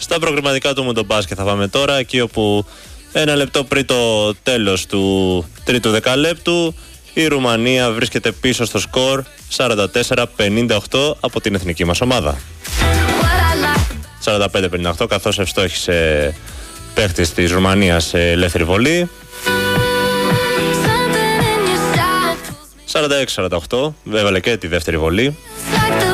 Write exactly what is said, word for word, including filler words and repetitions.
Στα προκριματικά του Μουντομπάσκετ θα πάμε τώρα, εκεί όπου ένα λεπτό πριν το τέλος του τρίτου δεκαλέπτου η Ρουμανία βρίσκεται πίσω στο σκορ σαράντα τέσσερα πενήντα οκτώ από την εθνική μας ομάδα. σαράντα πέντε πενήντα οκτώ, καθώς ευστόχησε παίχτης της Ρουμανίας σε ελεύθερη βολή. σαράντα έξι σαράντα οκτώ, έβαλε και τη δεύτερη βολή.